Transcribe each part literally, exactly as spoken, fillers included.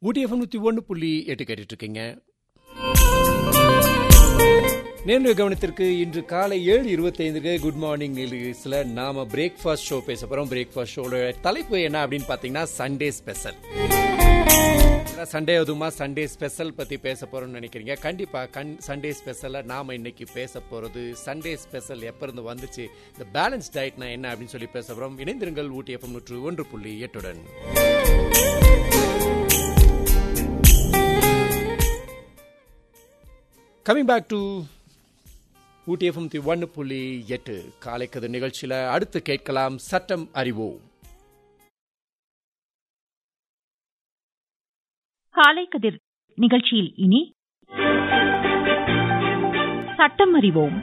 ஊட்டி FM நூற்றி ஒன்று புள்ளி எட்டு கேட்டுட்டு இருக்கீங்க. நேர்ல கவனத்திற்கு இன்று காலை ஏழு இருபத்தி ஐந்துக்கு குட் மார்னிங் நிகழ்ச்சியில் நாம பிரேக்ஃபாஸ்ட் ஷோ பேச போறோம். பிரேக்ஃபாஸ்ட் ஷோட தலைப்பு என்ன அப்படின்னு பாத்தீங்கன்னா சண்டே ஸ்பெஷல். சண்டே அதுமா சண்டே ஸ்பெஷல் பத்தி பேச போறோம்னு நினைக்கிறீங்க. கண்டிப்பா கண் சண்டே ஸ்பெஷல்ல நாம இன்னைக்கு பேச போறது சண்டே ஸ்பெஷல் எப்ப இருந்து வந்துச்சு, இந்த பேலன்ஸ் டயட்னா என்ன அப்படின்னு சொல்லி பேச போறோம். இணைந்திருங்கள் ஊட்டி எஃப்எம் நூற்று ஒன்று புள்ளி எட்டுடன். Coming back to Ooty FM ஒன்று புள்ளி எட்டு காலை கதிர் நிகழ்ச்சியில அடுத்து கேட்கலாம் சட்டம் அறிவோம். காலை கதிர் நிகழ்ச்சியில் இனி சட்டம் அறிவோம்.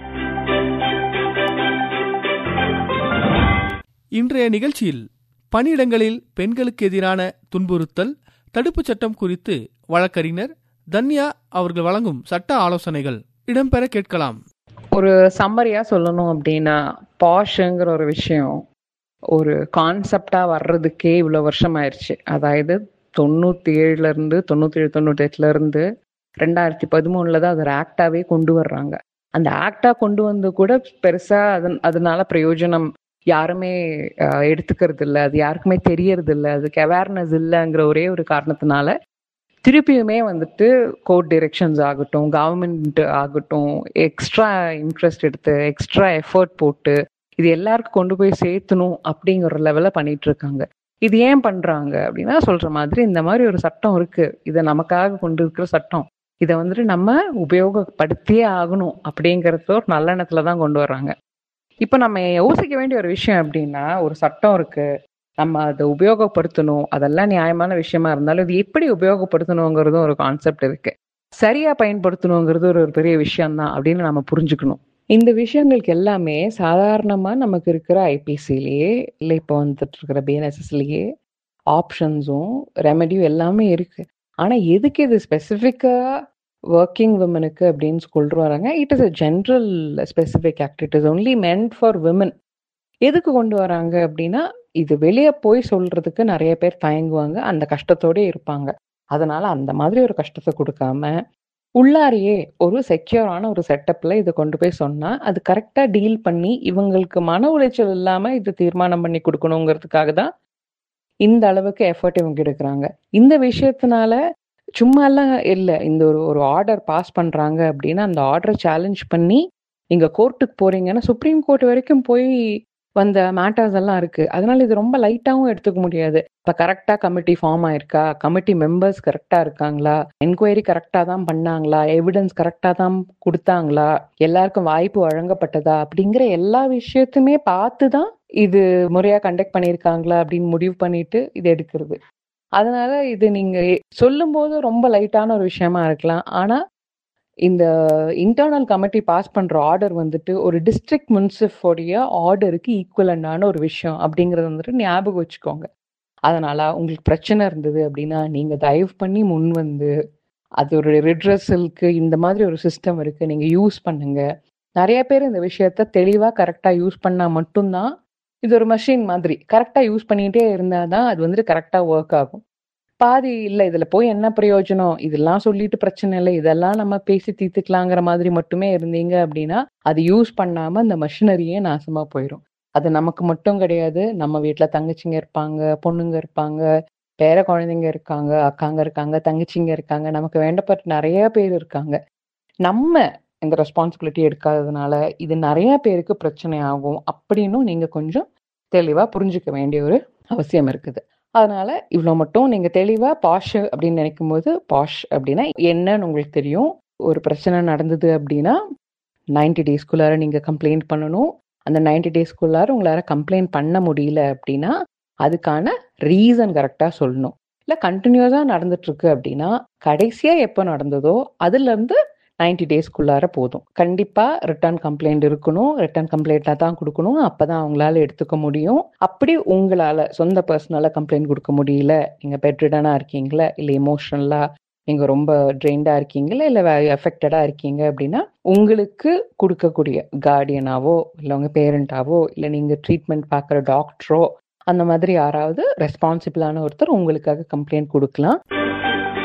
இன்றைய நிகழ்ச்சியில் பணியிடங்களில் பெண்களுக்கு எதிரான துன்புறுத்தல் தடுப்புச் சட்டம் குறித்து வழக்கறிஞர் தன்யா அவர்கள் வழங்கும் சட்ட ஆலோசனைகள் இடம்பெற கேட்கலாம். ஒரு சம்மரியா சொல்லணும் அப்படின்னா, பாஷ்ங்கிற ஒரு விஷயம் ஒரு கான்செப்டா வர்றதுக்கே இவ்வளவு வருஷம் ஆயிடுச்சு. அதாவது தொண்ணூத்தி ஏழுல இருந்து தொண்ணூத்தி ஏழு தொண்ணூத்தி எட்டுல இருந்து ரெண்டாயிரத்தி பதிமூணுல தான் அது ஒரு ஆக்டாவே கொண்டு வர்றாங்க. அந்த ஆக்டா கொண்டு வந்து கூட பெருசா அதன் அதனால பிரயோஜனம் யாருமே எடுத்துக்கிறது இல்லை, அது யாருக்குமே தெரியறது இல்லை, அதுக்கு அவேர்னஸ் இல்லைங்கிற ஒரே ஒரு காரணத்தினால திருப்பியுமே வந்துட்டு கோர்ட் டிரெக்ஷன்ஸ் ஆகட்டும், கவர்மெண்ட் ஆகட்டும், எக்ஸ்ட்ரா இன்ட்ரெஸ்ட் எடுத்து எக்ஸ்ட்ரா எஃபர்ட் போட்டு இது எல்லாருக்கும் கொண்டு போய் சேர்த்தணும் அப்படிங்கிற லெவலில் பண்ணிட்டு இருக்காங்க. இது ஏன் பண்றாங்க அப்படின்னா, சொல்ற மாதிரி இந்த மாதிரி ஒரு சட்டம் இருக்கு, இதை நமக்காக கொண்டு இருக்கிற சட்டம், இதை வந்துட்டு நம்ம உபயோகப்படுத்தியே ஆகணும் அப்படிங்கிறது ஒரு நல்லெண்ணத்துல தான் கொண்டு வர்றாங்க. இப்போ நம்ம யோசிக்க வேண்டிய ஒரு விஷயம் அப்படின்னா, ஒரு சட்டம் இருக்கு, நம்ம அதை உபயோகப்படுத்தணும், அதெல்லாம் நியாயமான விஷயமா இருந்தாலும் இது எப்படி உபயோகப்படுத்தணுங்கிறதும் ஒரு கான்செப்ட் இருக்கு. சரியா பயன்படுத்தணுங்கிறது ஒரு ஒரு பெரிய விஷயம்தான் அப்படின்னு நம்ம புரிஞ்சுக்கணும். இந்த விஷயங்களுக்கு எல்லாமே சாதாரணமா நமக்கு இருக்கிற ஐபிசிலேயே இல்லை, இப்போ வந்துட்டு இருக்கிற பிஎன்எஸ்எஸ்லயே ஆப்ஷன்ஸும் ரெமெடியும் எல்லாமே இருக்கு. ஆனா எதுக்கு இது ஸ்பெசிஃபிக்கா ஒர்க்கிங் விமனுக்கு அப்படின்னு கொண்டு வராங்க? It is a general specific act, it is only meant for women. எதுக்கு கொண்டு வராங்க அப்படின்னா, இது வெளியே போய் சொல்றதுக்கு நிறைய பேர் தயங்குவாங்க, அந்த கஷ்டத்தோட இருப்பாங்க. அதனால அந்த மாதிரி ஒரு கஷ்டத்தை கொடுக்காம உள்ளாரியே ஒரு செக்யூரான ஒரு செட்டப்ல இதை கொண்டு போய் சொன்னா அது கரெக்டா டீல் பண்ணி இவங்களுக்கு மன உளைச்சல் இல்லாம இது தீர்மானம் பண்ணி கொடுக்கணுங்கிறதுக்காக தான் இந்த அளவுக்கு எஃபர்ட் இவங்க எடுக்கிறாங்க. இந்த விஷயத்தினால சும்மா எல்லாம் இல்லை, இந்த ஒரு ஒரு ஆர்டர் பாஸ் பண்றாங்க அப்படின்னா அந்த ஆர்டரை சேலஞ்ச் பண்ணி நீங்க கோர்ட்டுக்கு போறீங்கன்னா சுப்ரீம் கோர்ட் வரைக்கும் போய் வந்த மேட்டர்ஸ் எல்லாம் இருக்கு. அதனால இது ரொம்ப லைட்டாவும் எடுத்துக்க முடியாது. இப்ப கரெக்டா கமிட்டி ஃபார்ம் ஆயிருக்கா, கமிட்டி மெம்பர்ஸ் கரெக்டா இருக்காங்களா, என்கொயரி கரெக்டா தான் பண்ணாங்களா, எவிடன்ஸ் கரெக்டா தான் கொடுத்தாங்களா, எல்லாருக்கும் வாய்ப்பு வழங்கப்பட்டதா அப்படிங்கிற எல்லா விஷயத்துமே பார்த்துதான் இது முறையா கண்டக்ட் பண்ணியிருக்காங்களா அப்படின்னு முடிவு பண்ணிட்டு இது எடுக்கிறது. அதனால இது நீங்க சொல்லும் போது ரொம்ப லைட்டான ஒரு விஷயமா இருக்கலாம். ஆனா இந்த இன்டர்னல் கமிட்டி பாஸ் பண்ற ஆர்டர் வந்துட்டு ஒரு டிஸ்ட்ரிக்ட் முன்சிஃபோடைய ஆர்டருக்கு ஈக்குவலண்டான ஒரு விஷயம் அப்படிங்கறது வந்துட்டு ஞாபகம் வச்சுக்கோங்க. அதனால உங்களுக்கு பிரச்சனை இருந்தது அப்படின்னா நீங்க தயவு பண்ணி முன் வந்து அது ஒரு ரிட்ரஸலுக்கு இந்த மாதிரி ஒரு சிஸ்டம் இருக்கு, நீங்க யூஸ் பண்ணுங்க. நிறைய பேர் இந்த விஷயத்த தெளிவா கரெக்டா யூஸ் பண்ணா மட்டும்தான், இது ஒரு மெஷின் மாதிரி கரெக்டா யூஸ் பண்ணிட்டே இருந்தாதான் அது வந்துட்டு கரெக்டா ஒர்க் ஆகும். பாதி இல்லை இதுல போய் என்ன பிரயோஜனம், இதெல்லாம் சொல்லிட்டு பிரச்சனை இல்லை, இதெல்லாம் நம்ம பேசி தீர்த்துக்கலாங்கிற மாதிரி மட்டுமே இருந்தீங்க அப்படின்னா அது யூஸ் பண்ணாம அந்த மெஷினரியே நாசமா போயிடும். அது நமக்கு மட்டும் கிடையாது, நம்ம வீட்டுல தங்கச்சிங்க இருப்பாங்க, பொண்ணுங்க இருப்பாங்க, பேர குழந்தைங்க இருக்காங்க, அக்காங்க இருக்காங்க, தங்கச்சிங்க இருக்காங்க, நமக்கு வேண்டப்பட்ட நிறைய பேர் இருக்காங்க. நம்ம இந்த ரெஸ்பான்சிபிலிட்டி எடுக்காததுனால இது நிறைய பேருக்கு பிரச்சனை ஆகும் அப்படின்னும் நீங்க கொஞ்சம் தெளிவா புரிஞ்சுக்க வேண்டிய ஒரு அவசியம் இருக்குது. அதனால இவ்வளோ மட்டும் நீங்க தெளிவா பாஷ் அப்படின்னு நினைக்கும் போது, பாஷ் அப்படின்னா என்னன்னு உங்களுக்கு தெரியும். ஒரு பிரச்சனை நடந்தது அப்படின்னா நைன்டி டேஸ்க்குள்ளார நீங்க கம்ப்ளைண்ட் பண்ணணும். அந்த நைன்டி டேஸ்க்குள்ளார உங்களால கம்ப்ளைண்ட் பண்ண முடியல அப்படின்னா அதுக்கான ரீசன் கரெக்டா சொல்லணும். இல்லை கண்டினியூஸா நடந்துட்டு இருக்கு அப்படின்னா கடைசியா எப்போ நடந்ததோ அதுல இருந்து நைன்டி டேஸ்க்குள்ளார போதும். கண்டிப்பா ரிட்டர்ன் கம்ப்ளைண்ட் இருக்கணும், ரிட்டர்ன் கம்ப்ளைண்டா தான் கொடுக்கணும், அப்பதான் அவங்களால எடுத்துக்க முடியும். அப்படி உங்களால சொந்த பர்சனலா கம்ப்ளைண்ட் கொடுக்க முடியல, நீங்க பெட்ரிடனா இருக்கீங்களா, இல்லை எமோஷனலா நீங்க ரொம்ப ட்ரெயின்டா இருக்கீங்களா, இல்லை எஃபெக்டடா இருக்கீங்க அப்படின்னா உங்களுக்கு கொடுக்கக்கூடிய கார்டியனாவோ இல்லை உங்க பேரண்டாவோ இல்லை நீங்க ட்ரீட்மெண்ட் பார்க்குற டாக்டரோ அந்த மாதிரி யாராவது ரெஸ்பான்சிபிளான ஒருத்தர் உங்களுக்காக கம்ப்ளைண்ட் கொடுக்கலாம்.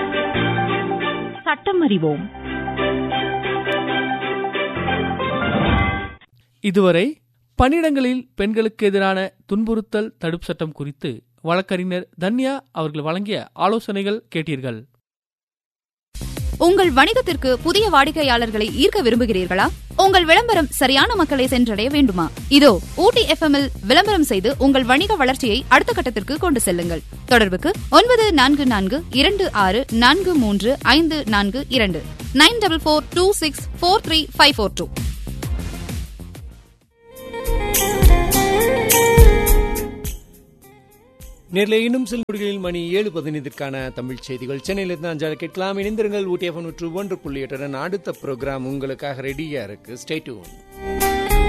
சட்டம் அறிவோம். இதுவரை பணியிடங்களில் பெண்களுக்கு எதிரான துன்புறுத்தல் தடுப்பு சட்டம் குறித்து வழக்கறிஞர் தன்யா அவர்கள் வழங்கிய ஆலோசனைகள் கேட்டீர்கள். உங்கள் வணிகத்திற்கு புதிய வாடிக்கையாளர்களை ஈர்க்க விரும்புகிறீர்களா? உங்கள் விளம்பரம் சரியான மக்களை சென்றடைய வேண்டுமா? இதோ ஊட்டி எஃப்எம் இல் விளம்பரம் செய்து உங்கள் வணிக வளர்ச்சியை அடுத்த கட்டத்திற்கு கொண்டு செல்லுங்கள். தொடர்புக்கு ஒன்பது நான்கு நான்கு இரண்டு ஆறு நான்கு மூன்று ஐந்து நான்கு இரண்டு nine double four two six four three five four two. நேரில் இன்னும் சில நொடிகளில் மணி ஏழு பதினைந்திற்கான தமிழ் செய்திகள் சென்னையிலிருந்து அஞ்சாறு கேட்கலாம். இணைந்திருங்கள் ஊட்டி எஃப்எம் நூற்று ஒன்று புள்ளி எட்டுடன். அடுத்த ப்ரோக்ராம் உங்களுக்காக ரெடியா இருக்கு. Stay tune.